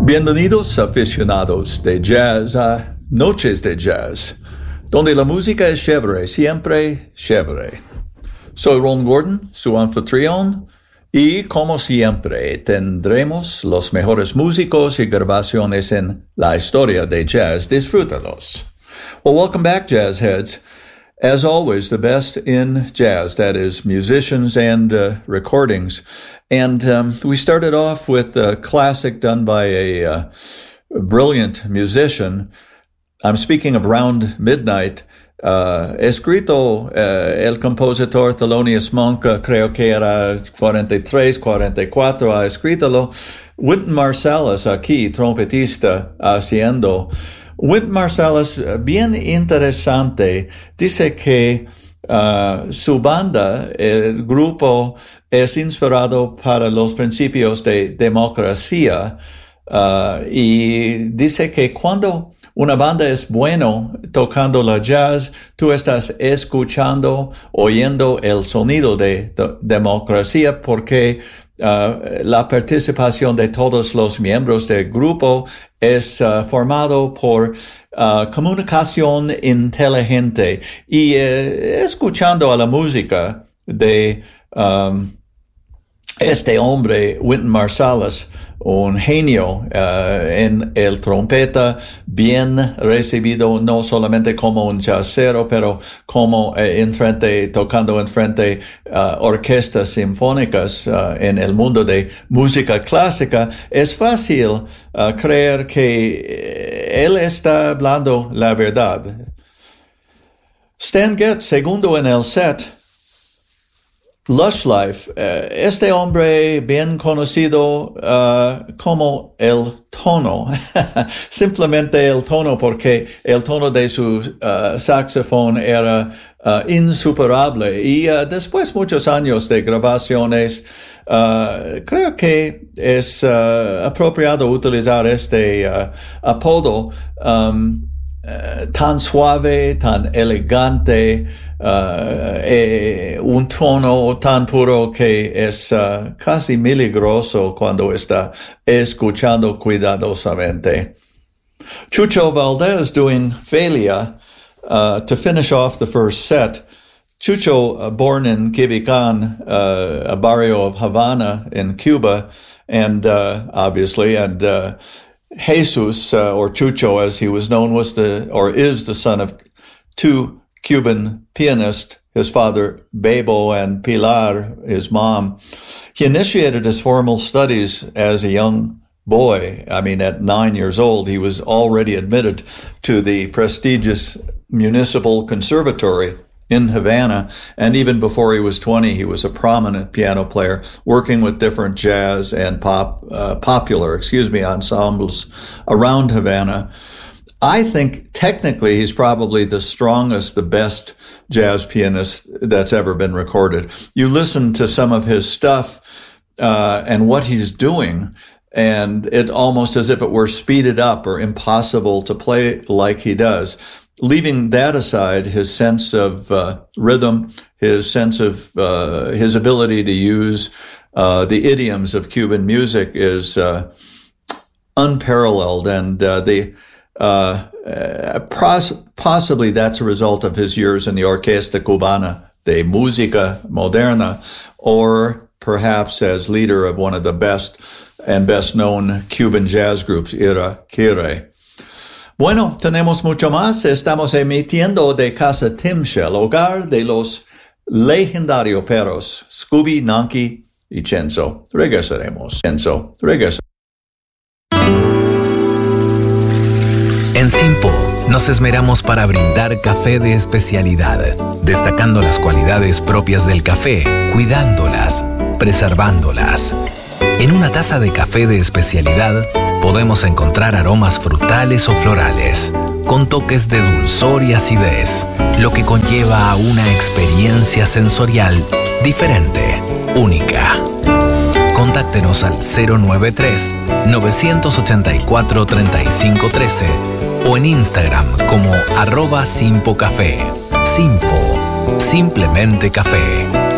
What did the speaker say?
Bienvenidos aficionados de jazz a Noches de Jazz, donde la música es chévere, siempre chévere. Soy Ron Gordon, su anfitrión, y como siempre tendremos los mejores músicos y grabaciones en la historia de jazz. Disfrútalos. Well, welcome back, jazz heads. As always, the best in jazz, that is musicians and recordings. And we started off with a classic done by a brilliant musician. I'm speaking of Round Midnight. Escrito el compositor Thelonious Monk, creo que era 43, 44, ha escritolo. Wynton Marsalis aquí, trompetista, haciendo. Wynton Marsalis, bien interesante, dice que su banda, el grupo, es inspirado para los principios de democracia y dice que cuando una banda es bueno tocando la jazz, tú estás escuchando, oyendo el sonido de democracia porque la participación de todos los miembros del grupo es formado por comunicación inteligente y escuchando a la música de este hombre, Wynton Marsalis, un genio en el trompeta, bien recibido no solamente como un jazzero, pero como tocando enfrente orquestas sinfónicas en el mundo de música clásica. Es fácil creer que él está hablando la verdad. Stan Getz, segundo en el set. Lush Life, este hombre bien conocido como el tono, simplemente el tono porque el tono de su saxofón era insuperable y después muchos años de grabaciones, creo que es apropiado utilizar este apodo tan suave, tan elegante, un tono tan puro que es casi milagroso cuando está escuchando cuidadosamente. Chucho Valdés doing Felia to finish off the first set. Chucho, born in Quibicán, a barrio of Havana in Cuba, and obviously, and Jesus, or Chucho as he was known, is the son of two Cuban pianists, his father Bebo and Pilar, his mom. He initiated his formal studies as a young boy. I mean, at 9 years old, he was already admitted to the prestigious Municipal Conservatory in Havana, and even before he was 20, he was a prominent piano player, working with different jazz and popular ensembles around Havana. I think technically he's probably the strongest, the best jazz pianist that's ever been recorded. You listen to some of his stuff and what he's doing, and it almost as if it were speeded up or impossible to play like he does. Leaving that aside, his sense of rhythm, his sense of his ability to use the idioms of Cuban music is unparalleled, and possibly that's a result of his years in the Orquesta Cubana de Música Moderna, or perhaps as leader of one of the best and best known Cuban jazz groups, Ira Kire. Bueno, tenemos mucho más. Estamos emitiendo de Casa Timshel, hogar de los legendarios perros Scooby, Nanki y Chenzo. Regresaremos. En Simpo nos esmeramos para brindar café de especialidad, destacando las cualidades propias del café, cuidándolas, preservándolas. En una taza de café de especialidad podemos encontrar aromas frutales o florales, con toques de dulzor y acidez, lo que conlleva a una experiencia sensorial diferente, única. Contáctenos al 093-984-3513 o en Instagram como @simpocafé. Simpo, simplemente café.